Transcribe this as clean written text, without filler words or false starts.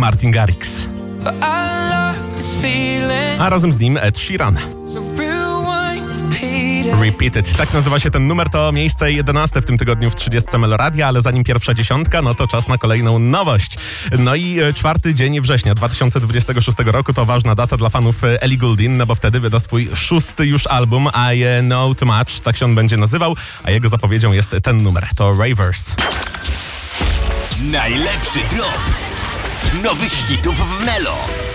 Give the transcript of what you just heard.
Martin Garrix. A razem z nim Ed Sheeran. Repeated. Tak nazywa się ten numer, to miejsce 11 w tym tygodniu w 30 Meloradia, ale zanim pierwsza dziesiątka, no to czas na kolejną nowość. No i 4 dzień września 2026 roku to ważna data dla fanów Ellie Goulding, no bo wtedy wyda swój 6. już album I Know Too Much, tak się on będzie nazywał, a jego zapowiedzią jest ten numer, to Ravers. Najlepszy drop nowych hitów w Melo.